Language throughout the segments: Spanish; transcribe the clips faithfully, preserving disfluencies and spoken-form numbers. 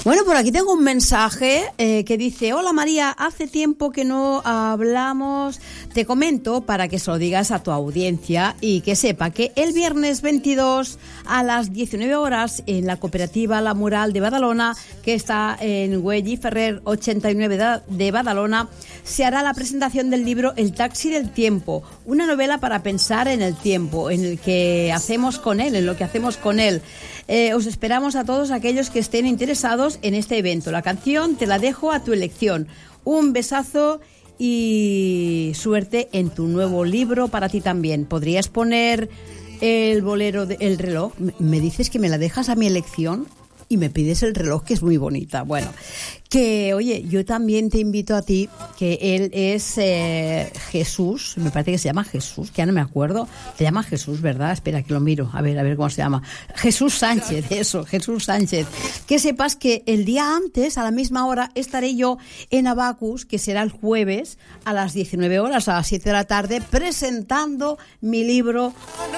Bueno, por aquí tengo un mensaje eh, que dice: hola María, hace tiempo que no hablamos. Te comento para que se lo digas a tu audiencia y que sepa que el viernes veintidós a las diecinueve horas en la cooperativa La Mural de Badalona, que está en Güell i Ferrer ochenta y nueve de Badalona, se hará la presentación del libro El taxi del tiempo, una novela para pensar en el tiempo, en el que hacemos con él, en lo que hacemos con él. Eh, os esperamos a todos aquellos que estén interesados en este evento. La canción te la dejo a tu elección. Un besazo y suerte en tu nuevo libro para ti también. ¿Podrías poner el bolero, de, el reloj? ¿Me dices que me la dejas a mi elección? Y me pides el reloj, que es muy bonita. Bueno, que oye, yo también te invito a ti, que él es eh, Jesús, me parece que se llama Jesús, que ya no me acuerdo, se llama Jesús, ¿verdad? Espera que lo miro, a ver, a ver cómo se llama. Jesús Sánchez, eso, Jesús Sánchez. Que sepas que el día antes, a la misma hora, estaré yo en Abacus, que será el jueves, a las diecinueve horas, a las siete de la tarde, presentando mi libro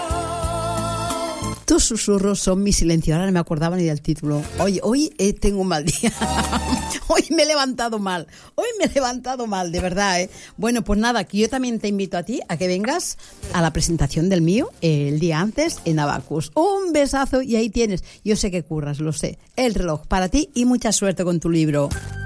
Tus susurros son mi silencio. Ahora no me acordaba ni del título. Hoy, hoy eh, tengo un mal día. Hoy me he levantado mal. Hoy me he levantado mal, de verdad, ¿eh? Bueno, pues nada, que yo también te invito a ti a que vengas a la presentación del mío eh, el día antes en Abacus. Un besazo y ahí tienes. Yo sé que curras, lo sé. El reloj para ti y mucha suerte con tu libro.